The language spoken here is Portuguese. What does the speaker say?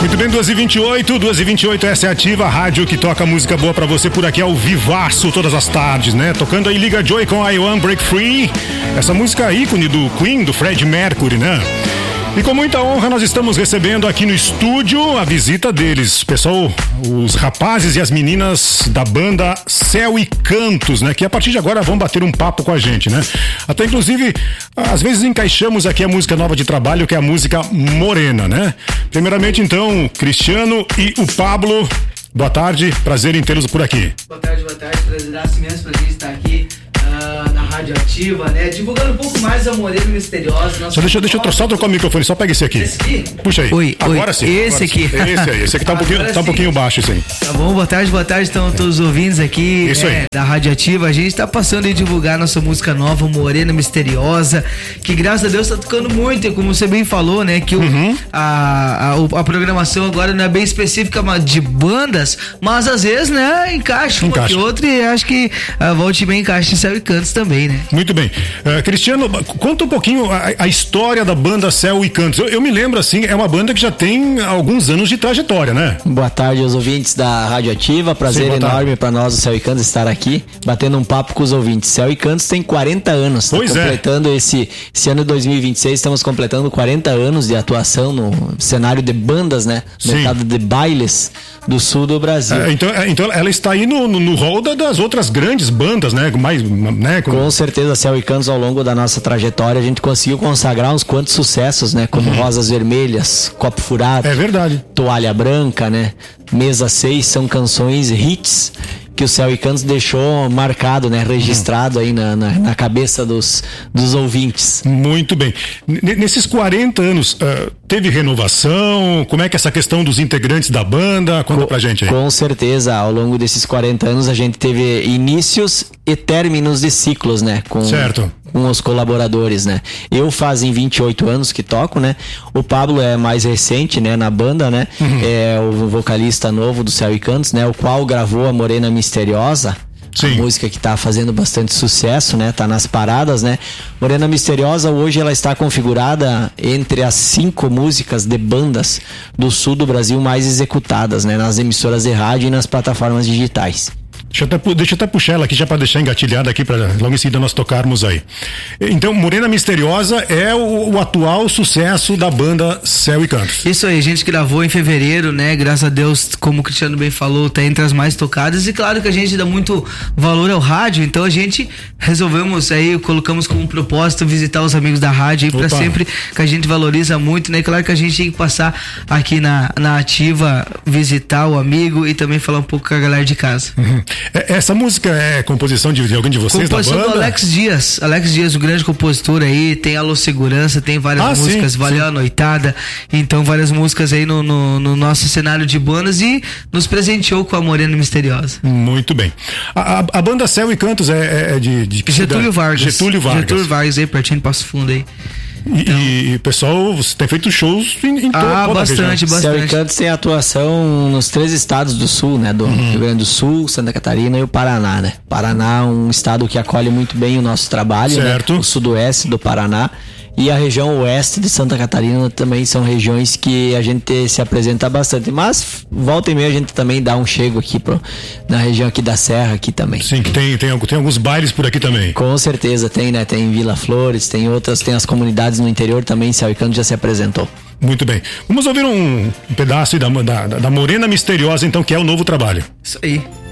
Muito bem, 2h28, essa é a Ativa, a rádio que toca música boa pra você por aqui ao vivaço todas as tardes, né? Tocando aí Liga Joy com I Want Break Free, essa música ícone do Queen, do Freddie Mercury, né? E com muita honra nós estamos recebendo aqui no estúdio a visita deles, pessoal, os rapazes e as meninas da banda Céu e Cantos, né? Que a partir de agora vão bater um papo com a gente, né? Até inclusive, às vezes encaixamos aqui a música nova de trabalho, que é a música Morena, né? Primeiramente então, Cristiano e o Pablo, boa tarde, prazer em tê-los por aqui. Boa tarde, prazer imenso pra gente estar aqui na Rádio Ativa, né? Divulgando um pouco mais a Morena Misteriosa. Só deixa eu só trocar o microfone, só pega esse aqui. Esse aqui? Puxa aí. Oi, agora sim. Esse aqui. Esse aqui tá um pouquinho baixo, esse aí. Tá bom, boa tarde, estão todos os ouvintes aqui da Rádio Ativa. A gente tá passando a divulgar nossa música nova, Morena Misteriosa, que graças a Deus tá tocando muito, e como você bem falou, né, que a programação agora não é bem específica de bandas, mas às vezes, né, encaixa uma que outra, e acho que volte bem encaixa em Céu e Cantos também, né? Muito bem. Cristiano, conta um pouquinho a história da banda Céu e Cantos. Eu me lembro, assim, é uma banda que já tem alguns anos de trajetória, né? Boa tarde aos ouvintes da Rádio Ativa, prazer enorme para nós, o Céu e Cantos, estar aqui, batendo um papo com os ouvintes. Céu e Cantos tem 40 anos, completando esse ano de 2026, estamos completando 40 anos de atuação no cenário de bandas, né? Mercado de bailes do sul do Brasil. Então ela está aí no rol das outras grandes bandas, né? Com certeza, Céu e Cantos, ao longo da nossa trajetória, a gente conseguiu consagrar uns quantos sucessos, né? Como Rosas Vermelhas, Copo Furado. É verdade. Toalha Branca, né? Mesa 6, são canções, hits, que o Céu e Cantos deixou marcado, né? Registrado aí na cabeça dos ouvintes. Muito bem. Nesses 40 anos, teve renovação? Como é que é essa questão dos integrantes da banda? Conta pra gente aí. Com certeza, ao longo desses 40 anos a gente teve inícios e términos de ciclos, né? Certo. Com os colaboradores, né? Eu fazem 28 anos que toco, né? O Pablo é mais recente, né? Na banda, né? É o vocalista novo do Céu e Cantos, né? O qual gravou a Morena Misteriosa. Sim. A música que tá fazendo bastante sucesso, né? Tá nas paradas, né? Morena Misteriosa, hoje ela está configurada entre as 5 músicas de bandas do sul do Brasil mais executadas, né? Nas emissoras de rádio e nas plataformas digitais. Deixa eu até puxar ela aqui já para deixar engatilhada aqui para logo em seguida nós tocarmos aí. Então, Morena Misteriosa é o atual sucesso da banda Céu e Cantos. Isso aí, a gente gravou em fevereiro, né? Graças a Deus, como o Cristiano bem falou, tá entre as mais tocadas, e claro que a gente dá muito valor ao rádio, então a gente resolvemos aí, colocamos como propósito visitar os amigos da rádio aí para sempre, que a gente valoriza muito, né? Claro que a gente tem que passar aqui na Ativa, visitar o amigo e também falar um pouco com a galera de casa. Essa música é composição de alguém de vocês da banda? Composição do Alex Dias, o grande compositor aí, tem Alô Segurança, tem várias músicas, Valeu a Noitada, então várias músicas aí no nosso cenário de bandas, e nos presenteou com a Morena Misteriosa. Muito bem. A banda Céu e Cantos é de Getúlio Vargas. Getúlio Vargas aí, pertinho de Passo Fundo aí. E o pessoal, você tem feito shows em toda a bastante. Céu e Cantos tem atuação nos 3 estados do sul, né? Do Rio Grande do Sul, Santa Catarina e o Paraná, né? Paraná é um estado que acolhe muito bem o nosso trabalho, certo, né? O sudoeste do Paraná e a região oeste de Santa Catarina também são regiões que a gente se apresenta bastante, mas volta e meia a gente também dá um chego aqui na região aqui da Serra aqui também. Sim, que tem alguns bailes por aqui também. Com certeza tem, né? Tem Vila Flores, tem outras, tem as comunidades no interior também, Céu e Cantos já se apresentou. Muito bem. Vamos ouvir um pedaço da Morena Misteriosa, então, que é o novo trabalho. Isso aí.